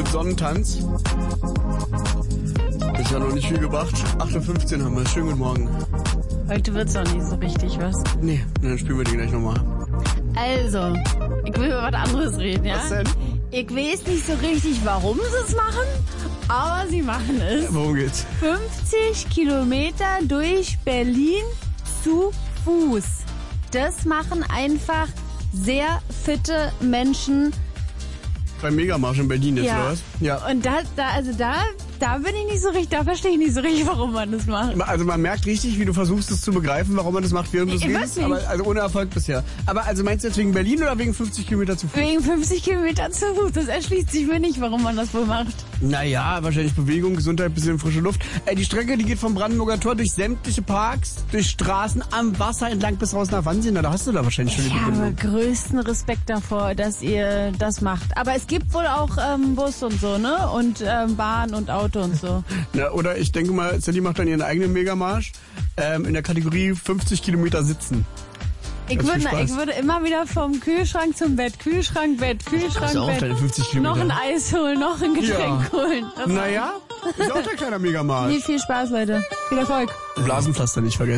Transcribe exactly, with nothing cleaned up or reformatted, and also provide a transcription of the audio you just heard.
mit Sonnentanz. Ist ja noch nicht viel gebracht. acht Uhr fünfzehn haben wir. Schönen guten Morgen. Heute wird's noch nicht so richtig was. Nee, dann spielen wir die gleich nochmal. Also, ich will über was anderes reden, ja? Was denn? Ich weiß nicht so richtig, warum sie es machen, aber sie machen es. Worum geht's? fünfzig Kilometer durch Berlin zu Fuß. Das machen einfach sehr fitte Menschen. Beim Megamarsch in Berlin jetzt, Ja. oder was? Ja. Und da, da, also da, da bin ich nicht so richtig, da verstehe ich nicht so richtig, warum man das macht. Also man merkt richtig, wie du versuchst es zu begreifen, warum man das macht, während du es Ich weiß redest. nicht. Aber also ohne Erfolg bisher. Aber also meinst du jetzt wegen Berlin oder wegen fünfzig Kilometer zu Fuß? Wegen fünfzig Kilometer zu Fuß, das erschließt sich mir nicht, warum man das wohl macht. Naja, wahrscheinlich Bewegung, Gesundheit, bisschen frische Luft. Äh, die Strecke, die geht vom Brandenburger Tor durch sämtliche Parks, durch Straßen, am Wasser entlang bis raus nach Wannsee. Na, da hast du da wahrscheinlich schon die Ich habe Begründung. größten Respekt davor, dass ihr das macht. Aber es gibt wohl auch ähm, Bus und so, ne? Und ähm, Bahn und Auto und so. Na, oder ich denke mal, Sally macht dann ihren eigenen Megamarsch ähm, in der Kategorie fünfzig Kilometer sitzen. Ich Ganz viel würde, Spaß. ich würde immer wieder vom Kühlschrank zum Bett, Kühlschrank, Bett, Kühlschrank, ist auch Bett. deine fünfzig Kilometer. Noch ein Eis holen, noch ein Getränk Ja. holen. Das Naja, ist auch der kleine Megamarsch. Viel, viel Spaß, Leute. Viel Erfolg. Blasenpflaster nicht vergessen.